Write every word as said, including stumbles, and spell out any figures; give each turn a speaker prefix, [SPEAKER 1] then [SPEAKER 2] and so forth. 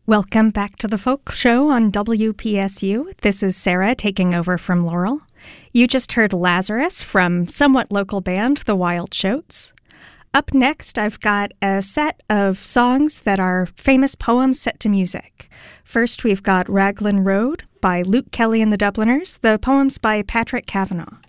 [SPEAKER 1] Welcome back to the Folk Show on W P S U. This is Sarah taking over from Laurel. You just heard Lazarus from somewhat local band The Wild Shoats. Up next, I've got a set of songs that are famous poems set to music. First, we've got Raglan Road by Luke Kelly and the Dubliners. The poem's by Patrick Kavanagh.